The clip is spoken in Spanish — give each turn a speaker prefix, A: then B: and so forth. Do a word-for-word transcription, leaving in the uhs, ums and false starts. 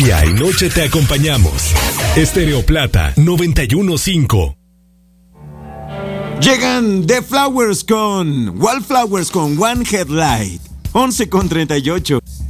A: Día y noche te acompañamos. Estéreo Plata noventa y uno punto cinco.
B: Llegan The Flowers con Wallflowers con One Headlight. once con treinta y ocho.